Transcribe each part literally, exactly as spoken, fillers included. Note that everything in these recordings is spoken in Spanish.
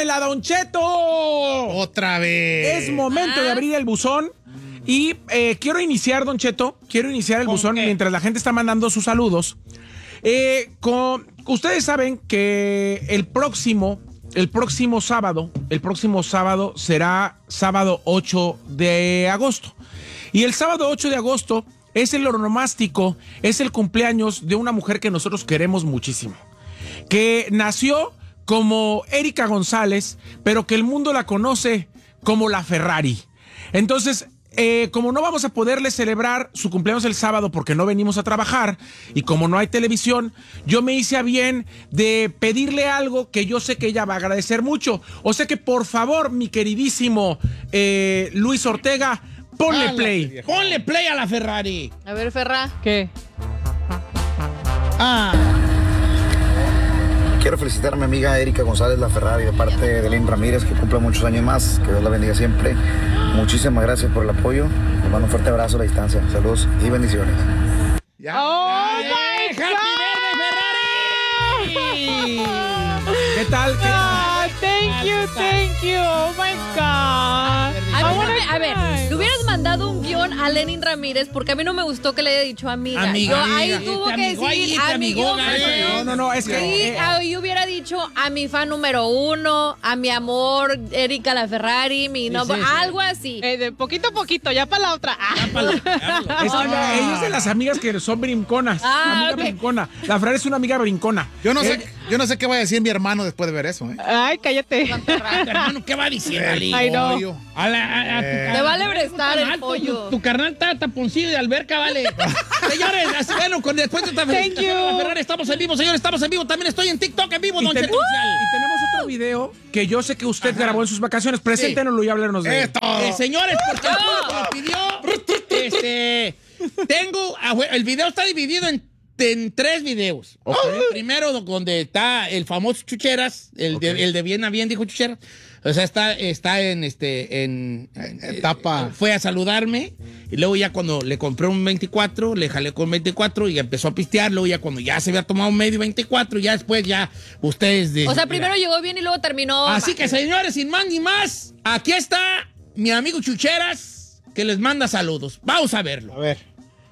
¡Llámela, Don Cheto! ¡Otra vez! Es momento ah. de abrir el buzón. Y eh, quiero iniciar, Don Cheto, quiero iniciar el buzón qué? mientras la gente está mandando sus saludos. Eh, con, ustedes saben que el próximo, el próximo sábado, el próximo sábado será sábado ocho de agosto. Y el sábado ocho de agosto es el onomástico, es el cumpleaños de una mujer que nosotros queremos muchísimo. Que nació como Erika González, pero que el mundo la conoce como la Ferrari. Entonces, Eh, como no vamos a poderle celebrar su cumpleaños el sábado porque no venimos a trabajar y como no hay televisión, yo me hice a bien de pedirle algo que yo sé que ella va a agradecer mucho. O sea que por favor, mi queridísimo eh, Luis Ortega, ponle ah, play. Ponle play a la Ferrari. A ver, Ferra. ¿Qué? Ah. Quiero felicitar a mi amiga Erika González La Ferrari de parte de Lynn Ramírez, que cumple muchos años más, que Dios la bendiga siempre. Muchísimas gracias por el apoyo. Les mando un fuerte abrazo a la distancia. Saludos y bendiciones. Ya. ¡Oh, ya, my ¡Happy birthday, Ferrari! ¿Qué tal? ¿Qué tal? Oh, thank you, thank you. Oh my God. A, mí, a ver, le hubieras mandado un guión a Lenin Ramírez porque a mí no me gustó que le haya dicho amiga. Amiga, Yo, ahí amiga, tuvo este que amigo, decir ahí, este amigo. amigo, eh. No, no, no, es que... Sí, eh, ahí hubiera dicho a mi fan número uno, a mi amor, Erika la Ferrari, mi nombre, sí, sí. algo así. Eh, de poquito a poquito, ya para la otra. Ah. Ya pa' la- ya pa' la- es que Ah. ella es de las amigas que son brinconas. Ah, amiga ok. brincona. La Ferrari es una amiga brincona. Yo no Eh, sé, yo no sé qué va a decir mi hermano después de ver eso, ¿eh? Ay, cállate. Hermano, ¿qué va a decir, Ali? Ay, no. Pollo. A la, a, a tu Eh. carnal, Te vale prestar el alto, pollo. Tu, tu carnal está taponcillo de alberca, vale. Señores, así, bueno, con, después de esta Thank you. la Ferrari estamos en vivo, señores, estamos en vivo. También estoy en TikTok en vivo, Y, Don ten- Cheto Oficial. y tenemos otro video que yo sé que usted grabó en sus vacaciones. Preséntenoslo y háblenos de él. Esto. Eh, señores, porque el público lo pidió. Este, tengo, ah, bueno, el video está dividido en, en tres videos. Okay. Primero, donde está el famoso Chucheras, el, okay. de, el de bien a bien, dijo Chucheras. O sea, está, está en este, en, en etapa. Fue a saludarme, y luego ya cuando le compré un veinticuatro, le jalé con veinticuatro y empezó a pistear. Luego ya cuando ya se había tomado un medio veinticuatro, ya después ya ustedes... De, O sea, primero llegó bien y luego terminó. Así que, señores, sin más ni más, aquí está mi amigo Chucheras, que les manda saludos. Vamos a verlo. A ver.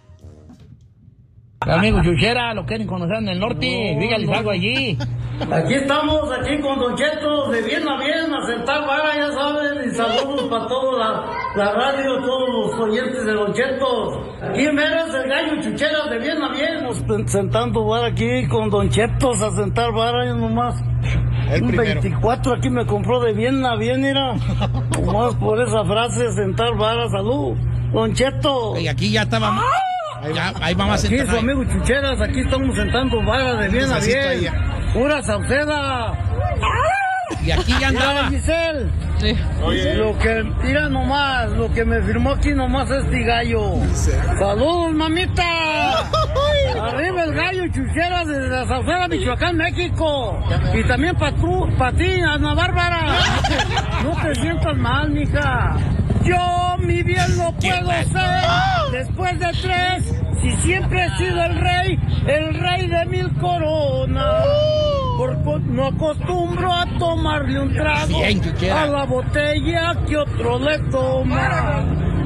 Amigo Chuchera, lo quieren conocer en el norte, no, dígales no. algo allí. Aquí estamos, aquí con Don Cheto, de bien a bien, a sentar vara, ya saben, y saludos para toda la, la radio, todos los oyentes de Don Cheto. Aquí en veras el gallo Chuchera, de bien a bien, sentando vara aquí con Don Cheto, a sentar vara, yo nomás. El un primero. veinticuatro aquí me compró de bien a bien, mira, nomás por esa frase, sentar vara, salud, Don Cheto. Y aquí ya estábamos. Ya, ahí vamos a sentar. Aquí su amigo Chucheras, aquí estamos sentando vara de bien a bien. Pura Sauceda. Y aquí ya andaba. Mira, Giselle. Sí. Oye. Lo que, mira nomás, lo que me firmó aquí nomás es este gallo. ¡Saludos, mamita! Arriba el gallo Chucheras desde la Sauceda, Michoacán, México. Y también para tú, para ti, Ana Bárbara. No te sientas mal, mija. Yo, mi bien, no puedo ser después de tres, si siempre he sido el rey, el rey de mil coronas. Porque no acostumbro a tomarle un trago a la botella que otro le toma.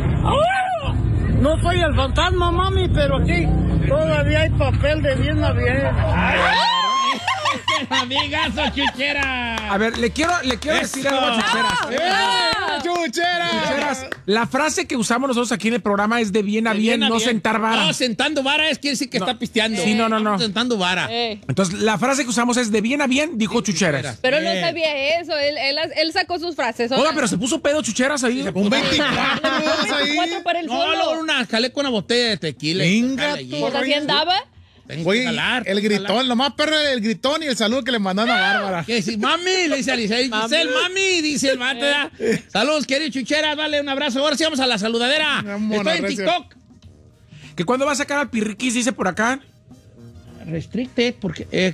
No soy el fantasma, mami, pero aquí todavía hay papel de bien a bien. Amigazo, Chuchera. A ver, le quiero, le quiero decir algo a Chucheras. ¡Eh, Chuchera! Chucheras, la frase que usamos nosotros aquí en el programa es de bien a de bien, bien a no bien. Sentar vara. No, sentando vara es quiere decir que no. Está pisteando. Sí, no, no, no. Sentando vara. Eh. Entonces, la frase que usamos es de bien a bien, dijo sí, Chucheras. Pero no sabía eso, él, él, él sacó sus frases. Oiga, pero se puso pedo Chucheras ahí. Sí, un veinticuatro. veinticuatro para el no, solo. No, una jalé con una botella de tequila. Venga, ¿Pues así andaba? Tengo Oye, que jalar, el gritón, jalar. Lo más perro el gritón y el saludo que le mandaron a Bárbara. Que dice, mami, le dice a Giselle, Giselle, mami, dice el vato. Eh. Saludos, querido Chuchera, dale un abrazo. Ahora sí vamos a la saludadera. Estoy en recio. TikTok. ¿Que cuándo va a sacar al Pirriquis, dice por acá? Restricted, porque, eh, ¿qué?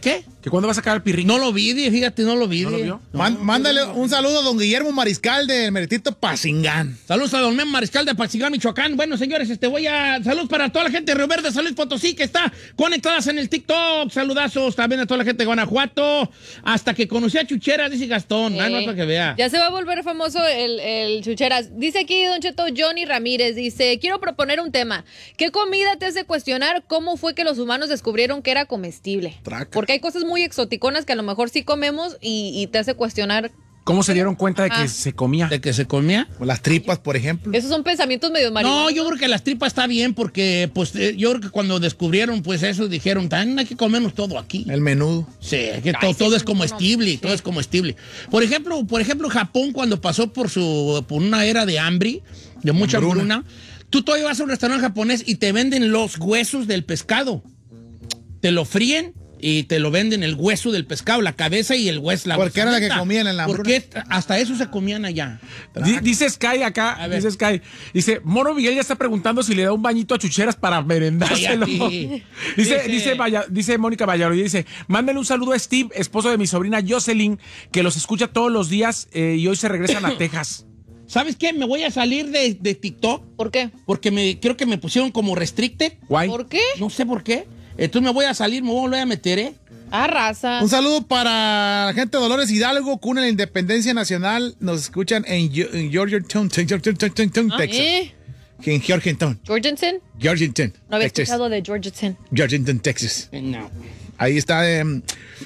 ¿Que cuándo va a sacar el pirrín? No lo vi, fíjate, no lo vi. ¿No lo vio? Man- mándale un saludo a don Guillermo Mariscal de Meritito Pacingán. Saludos a don Mem Mariscal de Pacingán, Michoacán. Bueno, señores, este voy a... Saludos para toda la gente de Río Verde, San Luis Potosí, que está conectadas en el TikTok. Saludazos también a toda la gente de Guanajuato. Hasta que conocí a Chucheras, dice Gastón. Ah, no, Eh, para que vea. Ya se va a volver famoso el, el Chucheras. Dice aquí Don Cheto Johnny Ramírez, dice, quiero proponer un tema. ¿Qué comida te hace cuestionar cómo fue que los humanos descubrieron que era comestible? Traca. Porque hay cosas muy exoticonas que a lo mejor sí comemos y, y te hace cuestionar. ¿Cómo se dieron cuenta de que Ajá. se comía? ¿De que se comía? O las tripas, por ejemplo. Esos son pensamientos medio marihuanos. No, yo creo que las tripas está bien porque, pues, eh, yo creo que cuando descubrieron, pues, eso, dijeron, tan hay que comernos todo aquí. El menudo. Sí, que to- sí, todo sí, es comestible, no, todo sí. es comestible. Por ejemplo, por ejemplo, Japón cuando pasó por su por una era de hambre, de mucha Hambruna. hambruna, tú todavía vas a un restaurante japonés y te venden los huesos del pescado. Te lo fríen y te lo venden el hueso del pescado, la cabeza y el hueso. La Porque era la que huesamenta. comían en la hambruna. Porque hasta eso se comían allá. Di- Dice Sky acá, A ver. dice Sky, dice, Moro Miguel ya está preguntando si le da un bañito a Chucheras para merendárselo. Cállate. dice, Dice- dice, Valla- dice Mónica Valladolid, dice, mándale un saludo a Steve, esposo de mi sobrina Jocelyn, que los escucha todos los días eh, y hoy se regresan a Texas. ¿Sabes qué? Me voy a salir de, de TikTok ¿Por qué? porque me creo que me pusieron como restricted. Guay. ¿Por qué? No sé por qué. Entonces me voy a salir, me voy a volver a meter, ¿eh? Ah, raza. Un saludo para la gente de Dolores Hidalgo, cuna de la Independencia Nacional. Nos escuchan en, Yo- en Georgetown, Georgetown, Ah, Texas. ¿eh? En Georgetown, ¿Georgetown? Georgetown, No había Texas. escuchado de Georgetown. Georgetown, Texas. No. Ahí está. em,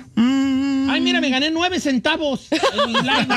mm, Ay, mira, me gané nueve centavos en mi live.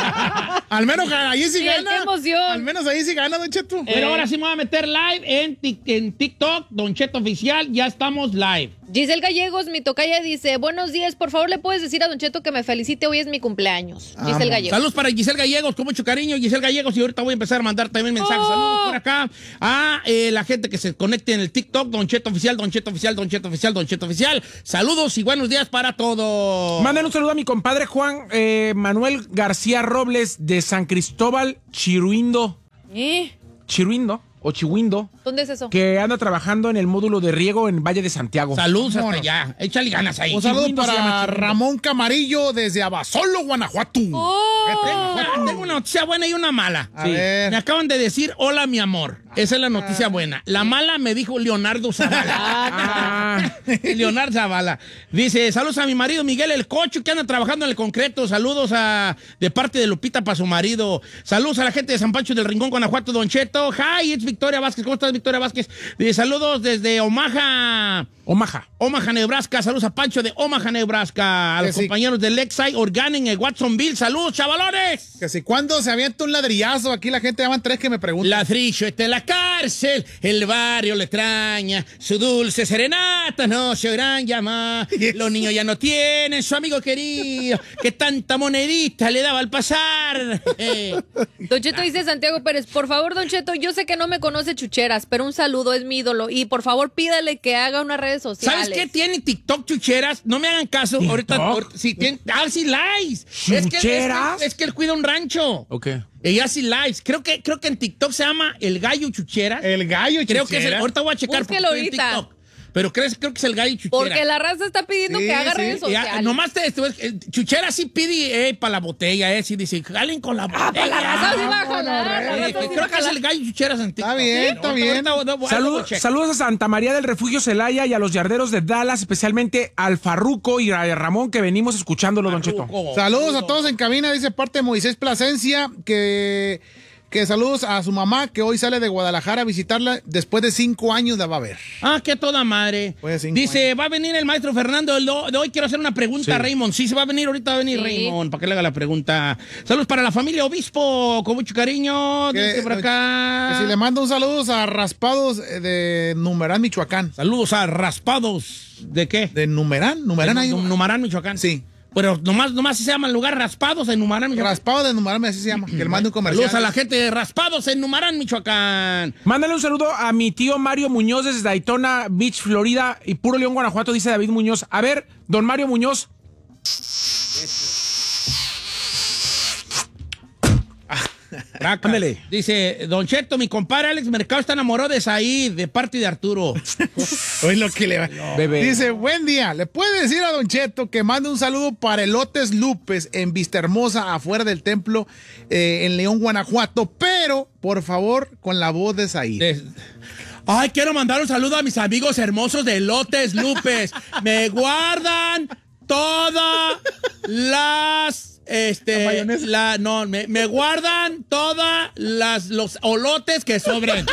al menos ahí sí Sí, gana. qué emoción. Al menos ahí sí gana, Don Cheto. Pero ahora sí me voy a meter live en, Tik- en TikTok, Don Cheto Oficial, ya estamos live. Giselle Gallegos, mi tocaya, dice, buenos días, por favor, ¿le puedes decir a Don Cheto que me felicite? Hoy es mi cumpleaños. Ah, Giselle Gallegos. Saludos para Giselle Gallegos, con mucho cariño, Giselle Gallegos, y ahorita voy a empezar a mandar también mensajes. Oh. Saludos por acá a eh, la gente que se conecte en el TikTok, Don Cheto Oficial, Don Cheto Oficial, Don Cheto Oficial, Don Cheto Oficial. Saludos y buenos días para todos. Mándale un saludo a mi compadre Juan eh, Manuel García Robles de San Cristóbal, Chiruindo, ¿Eh? Chiruindo o Chihuindo, ¿Dónde es eso? que anda trabajando en el módulo de riego en Valle de Santiago. Saludos hasta Vámonos. allá. Échale ganas ahí. Un saludo Chihuindo se llama para Chihuindo. Ramón Camarillo desde Abasolo, Guanajuato. ¡Oh! Tengo, tengo una noticia buena y una mala. A Sí. ver. Me acaban de decir, hola, mi amor. Esa es la noticia buena. La mala me dijo Leonardo Zavala. Ah, Leonardo Zavala. Dice, saludos a mi marido Miguel El Cocho, que anda trabajando en el concreto. Saludos a de parte de Lupita para su marido. Saludos a la gente de San Pancho del Rincón, Guanajuato, Don Cheto. Hi, it's Victoria Vázquez. ¿Cómo estás, Victoria Vázquez? Dice, saludos desde Omaha. Omaha. Omaha, Nebraska. Saludos a Pancho de Omaha, Nebraska. A los Que sí. compañeros de Lexi Organic en Watsonville. Saludos, chavalones. Que si cuando se avienta un ladrillazo, aquí la gente llaman tres que me preguntan. Ladrillo está en la cárcel, el barrio le extraña, su dulce serenata no se oirán llamar. Los niños ya no tienen su amigo querido, que tanta monedita le daba al pasar. Eh. Don Cheto dice Santiago Pérez, por favor, Don Cheto, yo sé que no me conoce Chucheras, pero un saludo, es mi ídolo. Y por favor, pídale que haga unas redes sociales. ¿Sabes qué tiene TikTok, Chucheras? No me hagan caso. ¿TikTok? Ahorita, ahorita- sí, tiene, ah, sí, likes. Es que, es, ¿Chucheras? que, es que él cuida un rancho. Ok. Ella sí likes. Creo que, creo que en TikTok se llama El Gallo Chucheras. El gallo, Creo que es el, Chuchera. ahorita voy a checar porque Búsquelo estoy en ahorita. TikTok. Pero crees, creo que es el Gallo Chuchera. Porque la raza está pidiendo Sí, que haga sí. redes Ya, sociales. nomás te, te- eh, Chuchera sí pide eh, para la botella, eh, sí dice, jalen con la botella. Ah, para la raza sí va a jalar. la Eh, raza que sí va creo a que es jalar. el Gallo Chucheras en TikTok. Está bien, está Ahorita- bien. ahorita- ahorita- ahorita Salud- lo checo. saludos a Santa María del Refugio Celaya y a los yarderos de Dallas, especialmente al Farruco y a Ramón, que venimos escuchándolo, Don Cheto. Ruco. Saludos a todos en cabina, dice parte de Moisés Plasencia, que, que saludos a su mamá, que hoy sale de Guadalajara a visitarla después de cinco años la va a ver. Ah, qué toda madre. Pues cinco Dice, años. va a venir el maestro Fernando el do- de hoy. Quiero hacer una pregunta Sí. a Raymond. Sí, se va a venir, ahorita va a venir Sí. Raymond, para que le haga la pregunta. Saludos para la familia Obispo, con mucho cariño. Que- Dice por acá. Que si le mando un saludo a Raspados eh, de Numerán, Michoacán. Saludos a Raspados. ¿De qué? ¿De Numerán? ¿Numerán hay De un- Numarán, Michoacán. Sí. Pero nomás, nomás se llama el lugar Raspados en Numarán, Michoacán. Raspados de Numerán, así se llama. Que le mande un comercial. Saludos a la gente de Raspados en Numarán, Michoacán. Mándale un saludo a mi tío Mario Muñoz desde Daytona Beach, Florida y Puro León, Guanajuato, dice David Muñoz. A ver, don Mario Muñoz. Cacas. Ándale. Dice, Don Cheto, mi compadre Alex Mercado está enamorado de Said, de parte de Arturo. Hoy lo que le va. Bebé. Dice, buen día. ¿Le puede decir a Don Cheto que mande un saludo para Elotes Lupes en Vista Hermosa, afuera del templo, eh, en León, Guanajuato? Pero, por favor, con la voz de Said. De- Ay, quiero mandar un saludo a mis amigos hermosos de Lotes Lupes. Me guardan todas las... Este, La mayonesa. la, no, me, me guardan todas las los olotes que sobren.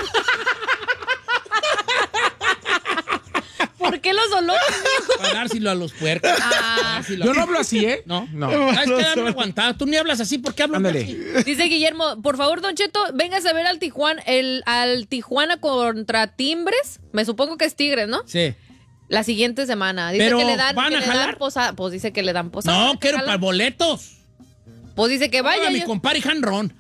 ¿Por qué los olores? Para dárselo a los puercos. Ah. Dárselo a- Yo no hablo así, ¿eh? No, No. ¿Sabes qué? Dame aguantado. Tú ni hablas así, ¿por qué hablas Ándale. así? Dice Guillermo, por favor, Don Cheto, vengas a ver al Tijuana, el, al Tijuana contra Timbres. Me supongo que es Tigres, ¿no? Sí. La siguiente semana. Dice Pero, que le dan, ¿van que a le jalar? dan posada. Pues dice que le dan posada. No, ¿Que quiero jalan? para boletos. Pues dice que vaya. Vaya, mi yo- compadre Hanron.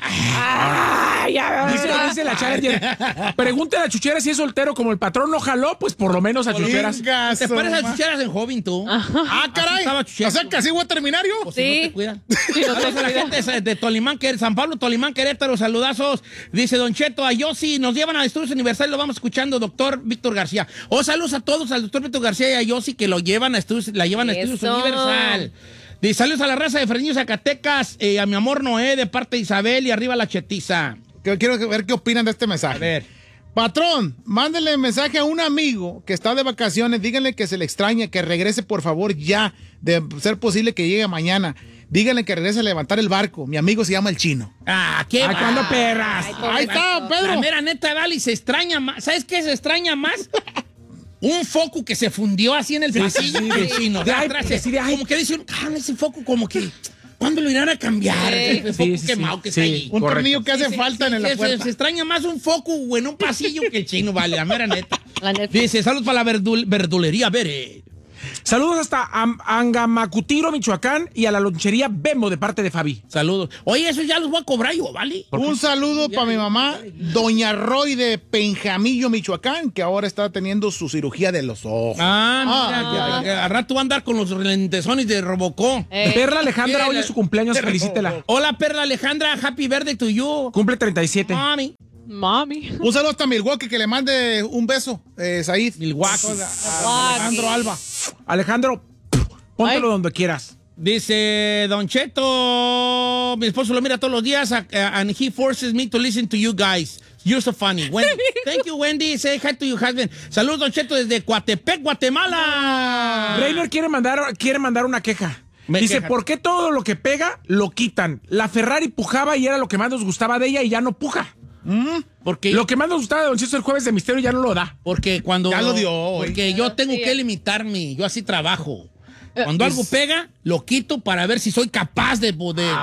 Dice, dice la Challenger. Pregúntale a Chuchera si es soltero, como el patrón no jaló, pues por lo menos a Chucheras. Venga, ¿Te su pareces a ma- Chucheras en joven, tú? Ah, caray. estaba O Chucheras. sea, que así voy a terminar yo. Pues si Sí. no te cuidan. Sí, no te Saludos a la cuidan. gente de, de Tolimán, que San Pablo, Tolimán, Querétaro, saludazos. Dice Don Cheto, a Yossi, nos llevan a Estudios Universal, lo vamos escuchando, doctor Víctor García. Oh, saludos a todos, al doctor Víctor García y a Yossi, que lo llevan a Estudios, la llevan a Estudios Eso. Universal. Dice, saludos a la raza de Fresnillo, Zacatecas, eh, a mi amor Noé, de parte de Isabel, y arriba la chetiza. Que Quiero ver qué opinan de este mensaje. A ver. Patrón, mándele mensaje a un amigo que está de vacaciones. Díganle que se le extraña, que regrese por favor ya. De ser posible que llegue mañana. Díganle que regrese a levantar el barco. Mi amigo se llama el Chino. Ah, qué ¿A va- cuándo perras? Ay, Ahí está, La Pedro. mera neta, Vali, se extraña más. ¿Sabes qué se extraña más? Un foco que se fundió así en el pasillo sí, del sí. chino. De De ay, atrás, sí, de ay. como que dice, un, ah, ese foco como que, ¿cuándo lo irán a cambiar? Sí. Ese foco Sí, sí, quemado sí. que Sí. está ahí. Un Correcto. tornillo que hace Sí, sí, falta sí, en la se- puerta. Se extraña más un foco o en un pasillo que el chino, vale, la mera neta. La neta. Dice, saludos para la verdul- verdulería Bere. Saludos hasta Am- Angamacutiro, Michoacán, y a la lonchería Bembo de parte de Fabi. Saludos. Oye, eso ya los voy a cobrar yo, ¿vale? Un saludo para mi mamá, Doña Roy de Penjamillo, Michoacán, que ahora está teniendo su cirugía de los ojos. Ah, mira, Ah, que- que al rato va a andar con los lentesones de Robocó. Eh, Perla Alejandra, hoy es su cumpleaños, felicítela. Hola, Perla Alejandra, happy birthday to you. Cumple treinta y siete. Mami. Mami. Un saludo hasta Milwaukee, que le mande un beso, eh, Said. Milwaukee. A Alejandro Alba. Alejandro, póntelo Ay. donde quieras. Dice Don Cheto, mi esposo lo mira todos los días uh, and he forces me to listen to you guys. You're so funny. Wendy. Thank you, Wendy. Say hi to your husband. Saludos, Don Cheto, desde Coatepec, Guatemala. Reiner quiere mandar, quiere mandar una queja. Me Dice, queja. ¿por qué todo lo que pega lo quitan? La Ferrari pujaba y era lo que más nos gustaba de ella y ya no puja. Porque, Lo que más nos gustaba de Don Cheto el jueves de misterio ya no lo da. porque cuando... Ya lo dio hoy. Porque yo tengo Sí. que limitarme. Yo así trabajo. Cuando algo pega, lo quito para ver si soy capaz de, de,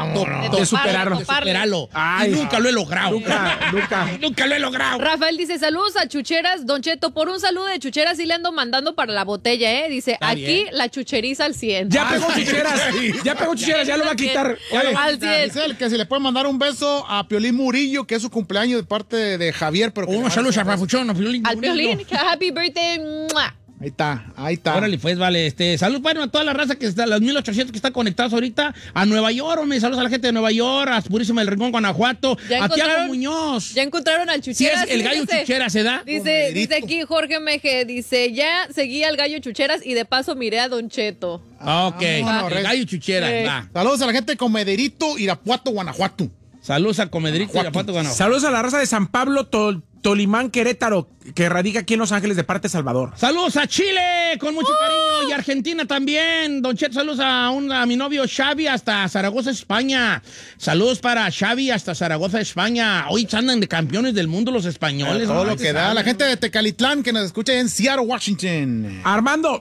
De superarlo. de superarlo. Ay. y nunca lo he logrado. Nunca, nunca. Nunca lo he logrado. Rafael dice, saludos a Chucheras, Don Cheto, por un saludo de Chucheras sí le ando mandando para la botella, ¿eh? Dice, Está aquí bien. la chucheriza al cien. Ya pegó chucheras. Ya pegó chucheras, ya lo va a quitar. Oye, Al cien. dice él que si le puede mandar un beso a Piolín Murillo, que es su cumpleaños de parte de, de Javier. Pero que le Unos mande saludos a un beso. Rafuchón, a Piolín. Al Piolín, happy birthday. ¡mua! Ahí está, ahí está. Órale, pues, vale. Este, salud para toda la raza que está, los mil ochocientos que están conectados ahorita, a Nueva York, hombre, saludos a la gente de Nueva York, a Purísima del Rincón, Guanajuato, ¿Ya a Tiago encontraron? Muñoz. Ya encontraron al Sí, Chucheras. es el gallo fíjese. chuchera, ¿se da? Dice, Comederito. dice aquí Jorge Meje, dice, ya seguí al gallo Chucheras y de paso miré a Don Cheto. Ah, ok, Vámonos, el Rey. gallo chuchera, Sí. va. Saludos a la gente de Comederito, Irapuato, Guanajuato. Saludos a Comederito y a Pato Guanajuato. Saludos a la raza de San Pablo, Tol- Tolimán, Querétaro, que radica aquí en Los Ángeles de parte de Salvador. Saludos a Chile, con mucho cariño, y Argentina también. Don Cheto, saludos a, un, a mi novio Xavi hasta Zaragoza, España. Saludos para Xavi hasta Zaragoza, España. Hoy andan de campeones del mundo los españoles. Todo ¿no? lo que da. La gente de Tecalitlán que nos escucha en Seattle, Washington. Armando,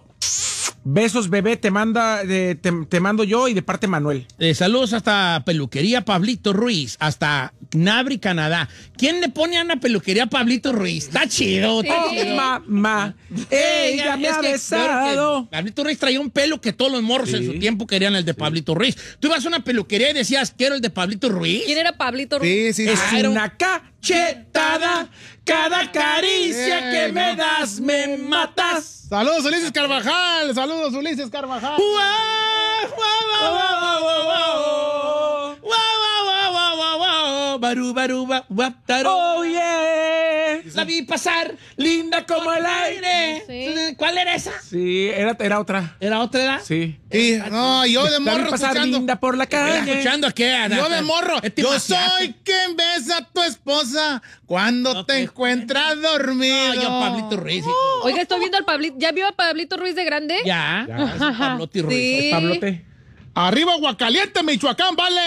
besos, bebé, te manda, de- te, te mando yo y de parte Manuel. Eh, saludos hasta Peluquería Pablito Ruiz, hasta Nabri, Canadá. ¿Quién le pone a una peluquería a Pablito Ruiz? Está chido, está Sí. chido. Mamá, ella me Es ha que- besado. que Pablito Ruiz traía un pelo que todos los morros en su tiempo querían el de Pablito Ruiz. Tú ibas a una peluquería y decías, quiero el de Pablito Ruiz. ¿Quién era Pablito Ruiz? Sí, sí, Es sí. Ah, era un- una cachetada, cada caricia que me das me matas. Saludos, Ulises Carvajal. Saludos, Ulises Carvajal. Guau, guau, guau, guau, guau, guau. Guau, guau, guau, guau, guau, guau. baru, baru, ba, ba, taru. Oh, yeah. La vi pasar, Linda como el aire. Sí. ¿Cuál era esa? Sí, era, era otra. ¿Era otra edad? Sí. Y, no, yo de La vi morro pasar escuchando. linda por la ¿Estás calle. escuchando a qué? Ana? Yo de morro. Este Yo maciato. soy quien besa a tu esposa cuando No te te- encuentras dormido. No, yo Pablito Ruiz. hijo. Oiga, estoy viendo al Pablito. ¿Ya vio a Pablito Ruiz de grande? Ya. Es un Pablito Ruiz. Sí. Pablote. Arriba Aguacaliente, Michoacán, vale.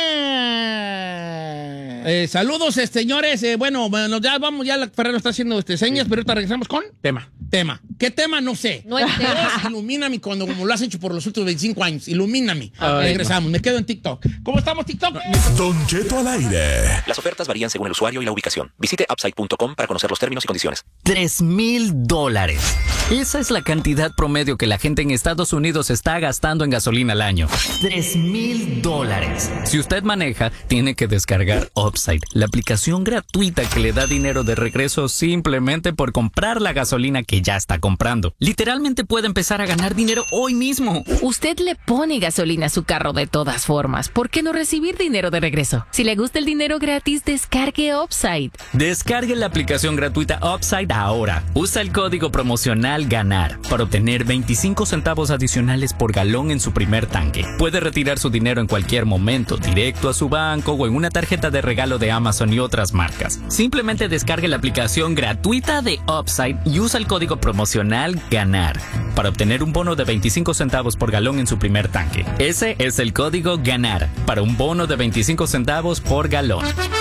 Eh, saludos, eh, señores. Eh, bueno, bueno, ya vamos, ya la Ferrero está haciendo este, señas, pero ahorita regresamos con Tema. tema. ¿Qué tema? No sé. No entero. Dios, ilumíname cuando como lo has hecho por los últimos veinticinco años. Ilumíname. Ay, Regresamos. Me quedo en TikTok. ¿Cómo estamos, TikTok? Don Cheto al aire. Las ofertas varían según el usuario y la ubicación. Visite upside punto com para conocer los términos y condiciones. Tres mil dólares. Esa es la cantidad promedio que la gente en Estados Unidos está gastando en gasolina al año. Tres mil dólares. Si usted maneja, tiene que descargar Upside, la aplicación gratuita que le da dinero de regreso simplemente por comprar la gasolina que ya está comprando. Literalmente puede empezar a ganar dinero hoy mismo. Usted le pone gasolina a su carro de todas formas. ¿Por qué no recibir dinero de regreso? Si le gusta el dinero gratis, descargue Upside. Descargue la aplicación gratuita Upside ahora. Usa el código promocional GANAR para obtener veinticinco centavos adicionales por galón en su primer tanque. Puede retirar su dinero en cualquier momento, directo a su banco o en una tarjeta de regalo de Amazon y otras marcas. Simplemente descargue la aplicación gratuita de Upside y usa el código promocional GANAR para obtener un bono de veinticinco centavos por galón en su primer tanque. Ese es el código GANAR para un bono de veinticinco centavos por galón.